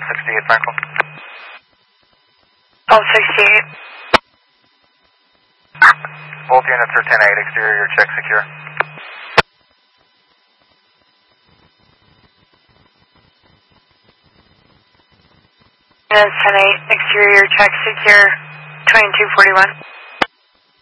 68 Franklin. All 68. Both units are 10-8, exterior check secure. Units 10-8, exterior check secure, 2241.